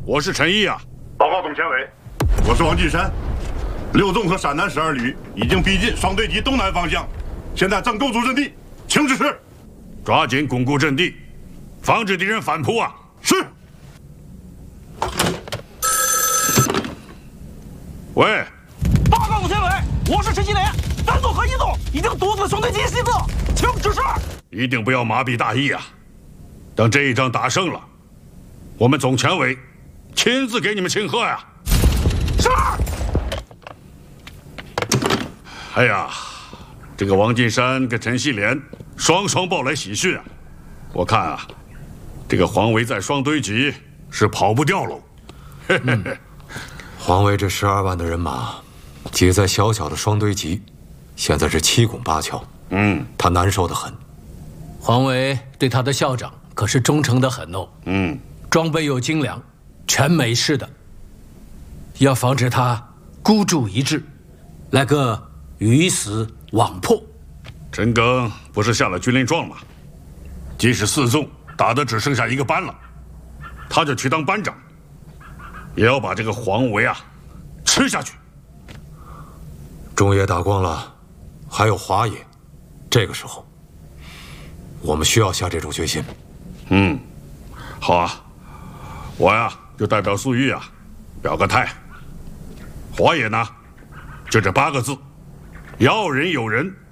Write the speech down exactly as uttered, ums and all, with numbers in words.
我是陈毅啊。 报告总前委，我是王进山。六纵和陕南十二旅已经逼近双对集东南方向，现在正构筑阵地，请指示。 抓紧巩固阵地，防止敌人反扑啊！ 是。 喂， 报告总前委，我是陈锡联，三纵和一纵已经堵死双对集西侧，请指示。 一定不要麻痹大意啊！等这一仗打胜了，我们总前委亲自给你们庆贺呀！ 是。 哎呀，这个王进山跟陈锡联双双报来喜讯啊！我看啊，这个黄维在双堆集是跑不掉喽。 嗯，黄维这十二万的人马，挤在小小的双堆集，现在是七拱八翘， 嗯， 他难受得很。 黄维对他的校长可是忠诚的很哦， 嗯， 装备又精良，全美式的，要防止他孤注一掷，来个鱼死网破。 陈赓不是下了军令状吗？即使四纵打得只剩下一个班了，他就去当班长，也要把这个黄维啊吃下去。 中野打光了，还有华野，这个时候，我们需要下这种决心。 嗯，好啊，我呀就代表粟裕啊表个态。华野呢，就这八个字：要人有人，